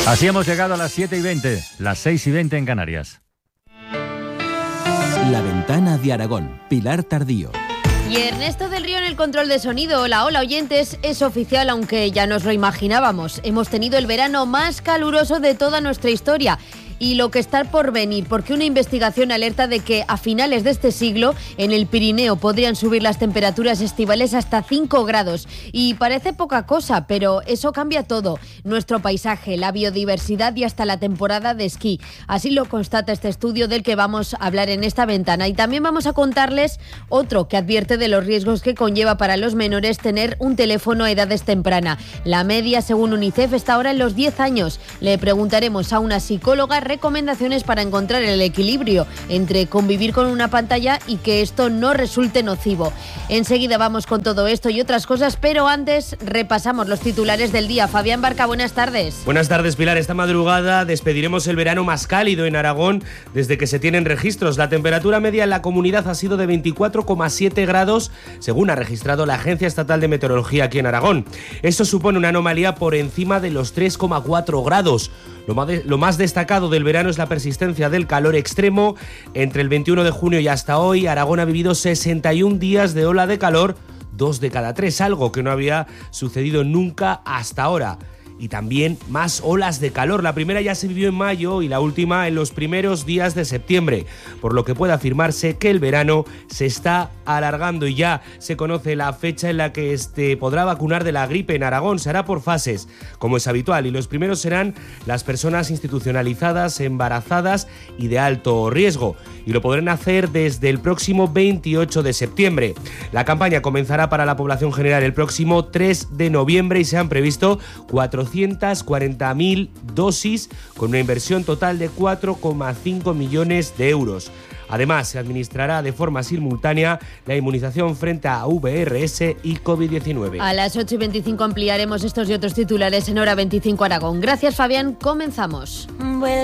Así hemos llegado a las 7:20, las 6:20 en Canarias. La Ventana de Aragón, Pilar Tardío. Y Ernesto del Río en el control de sonido. Hola oyentes, es oficial aunque ya nos lo imaginábamos. Hemos tenido el verano más caluroso de toda nuestra historia. Y lo que está por venir, porque una investigación alerta de que a finales de este siglo en el Pirineo podrían subir las temperaturas estivales hasta 5 grados. Y parece poca cosa, pero eso cambia todo. Nuestro paisaje, la biodiversidad y hasta la temporada de esquí. Así lo constata este estudio del que vamos a hablar en esta ventana. Y también vamos a contarles otro que advierte de los riesgos que conlleva para los menores tener un teléfono a edades tempranas. La media, según UNICEF, está ahora en los 10 años. Le preguntaremos a una psicóloga recomendaciones para encontrar el equilibrio entre convivir con una pantalla y que esto no resulte nocivo. Enseguida vamos con todo esto y otras cosas, pero antes repasamos los titulares del día. Fabián Barca, buenas tardes. Buenas tardes, Pilar. Esta madrugada despediremos el verano más cálido en Aragón desde que se tienen registros. La temperatura media en la comunidad ha sido de 24,7 grados, según ha registrado la Agencia Estatal de Meteorología aquí en Aragón. Esto supone una anomalía por encima de los 3,4 grados. Lo más destacado del verano es la persistencia del calor extremo. Entre el 21 de junio y hasta hoy, Aragón ha vivido 61 días de ola de calor, 2 de cada 3, algo que no había sucedido nunca hasta ahora. Y también más olas de calor. La primera ya se vivió en mayo y la última en los primeros días de septiembre, por lo que puede afirmarse que el verano se está alargando y ya se conoce la fecha en la que podrá vacunar de la gripe en Aragón. Se hará por fases, como es habitual, y los primeros serán las personas institucionalizadas, embarazadas y de alto riesgo, y lo podrán hacer desde el próximo 28 de septiembre. La campaña comenzará para la población general el próximo 3 de noviembre y se han previsto 440.000 dosis con una inversión total de 4,5 millones de euros. Además, se administrará de forma simultánea la inmunización frente a VRS y COVID-19. A las 8:25 ampliaremos estos y otros titulares en Hora 25 Aragón. Gracias, Fabián. Comenzamos.